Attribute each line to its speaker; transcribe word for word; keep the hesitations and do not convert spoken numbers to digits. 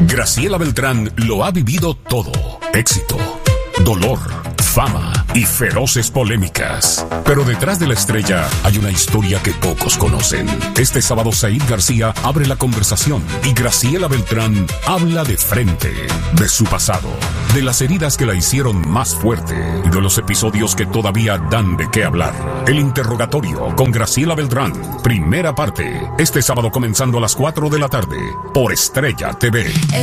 Speaker 1: Graciela Beltrán lo ha vivido todo. Éxito, dolor, fama y feroces polémicas. Pero detrás de la estrella hay una historia que pocos conocen. Este sábado Said García abre la conversación y Graciela Beltrán habla de frente, de su pasado, de las heridas que la hicieron más fuerte y de los episodios que todavía dan de qué hablar. El interrogatorio con Graciela Beltrán, primera parte, este sábado comenzando a las cuatro de la tarde por Estrella T V.